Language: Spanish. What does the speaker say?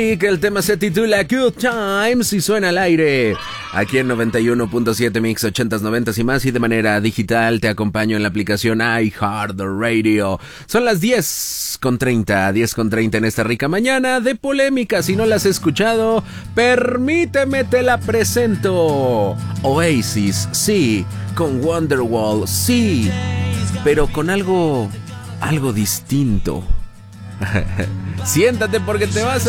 Que el tema se titula Good Times y suena al aire aquí en 91.7 Mix 80s, 90s y más, y de manera digital te acompaño en la aplicación iHeartRadio. Son las 10:30 en esta rica mañana de polémica. Si no la has escuchado, permíteme te la presento. Oasis, sí, con Wonderwall, sí, pero con algo distinto. Siéntate porque te vas